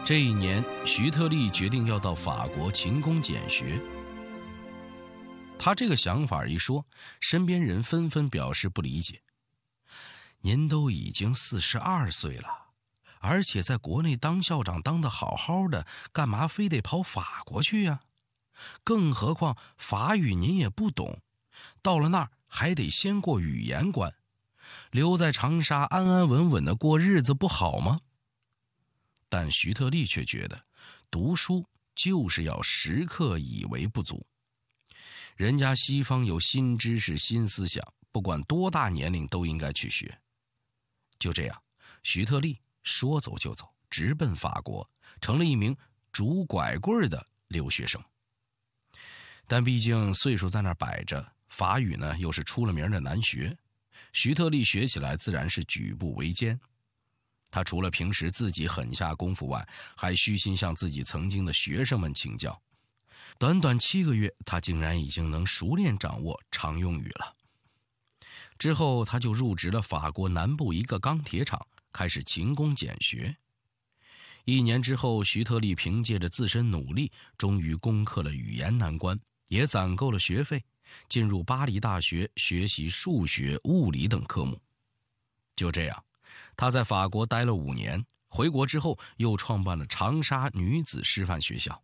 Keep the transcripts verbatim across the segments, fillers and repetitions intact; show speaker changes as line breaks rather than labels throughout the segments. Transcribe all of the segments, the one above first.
这一年，徐特立决定要到法国勤工俭学。他这个想法一说，身边人纷纷表示不理解。您都已经四十二岁了，而且在国内当校长当得好好的，干嘛非得跑法国去呀？更何况法语您也不懂，到了那儿还得先过语言关，留在长沙安安稳稳的过日子不好吗？但徐特立却觉得，读书就是要时刻以为不足。人家西方有新知识、新思想，不管多大年龄都应该去学。就这样，徐特立说走就走，直奔法国，成了一名拄拐棍的留学生。但毕竟岁数在那儿摆着，法语呢又是出了名的难学，徐特立学起来自然是举步维艰。他除了平时自己狠下功夫外，还虚心向自己曾经的学生们请教。短短七个月，他竟然已经能熟练掌握常用语了。之后他就入职了法国南部一个钢铁厂，开始勤工俭学。一年之后，徐特立凭借着自身努力，终于攻克了语言难关，也攒够了学费，进入巴黎大学学习数学、物理等科目。就这样，他在法国待了五年，回国之后又创办了长沙女子师范学校。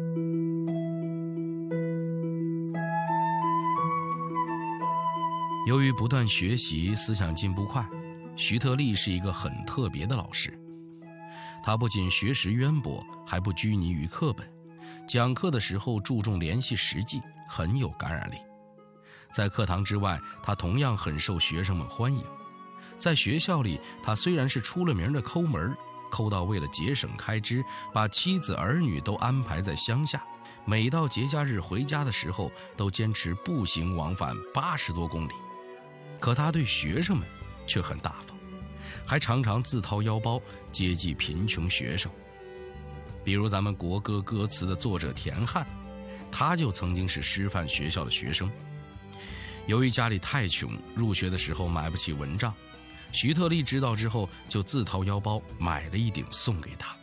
由于不断学习，思想进步快，徐特立是一个很特别的老师。他不仅学识渊博，还不拘泥于课本，讲课的时候注重联系实际，很有感染力。在课堂之外，他同样很受学生们欢迎。在学校里，他虽然是出了名的抠门，抠到为了节省开支，把妻子儿女都安排在乡下，每到节假日回家的时候，都坚持步行往返八十多公里。可他对学生们却很大方，还常常自掏腰包接济贫穷学生。比如咱们国歌歌词的作者田汉，他就曾经是师范学校的学生。由于家里太穷，入学的时候买不起蚊帐，徐特立知道之后，就自掏腰包买了一顶送给他。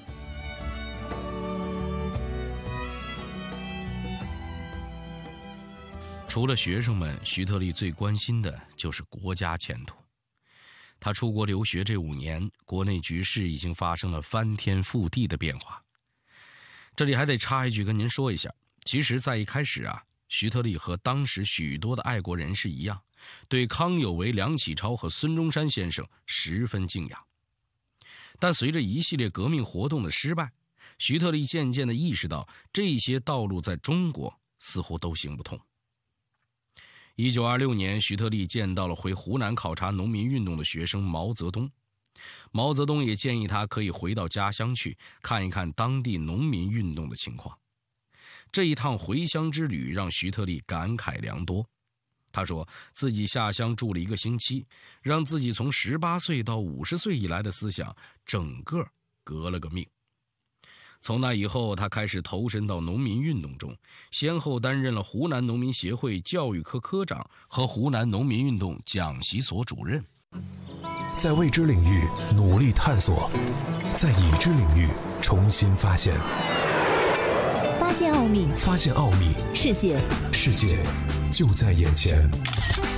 除了学生们，徐特立最关心的就是国家前途。他出国留学这五年，国内局势已经发生了翻天覆地的变化。这里还得插一句跟您说一下，其实在一开始啊，徐特立和当时许多的爱国人士一样，对康有为、梁启超和孙中山先生十分敬仰。但随着一系列革命活动的失败，徐特立渐渐地意识到，这些道路在中国似乎都行不通。一九二六年，徐特立见到了回湖南考察农民运动的学生毛泽东。毛泽东也建议他可以回到家乡去，看一看当地农民运动的情况。这一趟回乡之旅让徐特立感慨良多。他说自己下乡住了一个星期，让自己从十八岁到五十岁以来的思想整个革了个命。从那以后，他开始投身到农民运动中，先后担任了湖南农民协会教育科科长和湖南农民运动讲习所主任。
在未知领域努力探索，在已知领域重新发现。
发现奥秘，
发现奥秘，
世界，
世界就在眼前。